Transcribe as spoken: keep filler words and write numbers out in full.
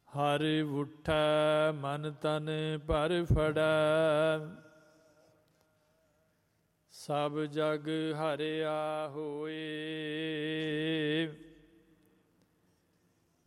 ਹਰ ਉਠੈ ਮਨ ਤਨ ਭਰ ਫੜੈ। ਸਭ ਜਗ ਹਰਿਆ ਹੋਏ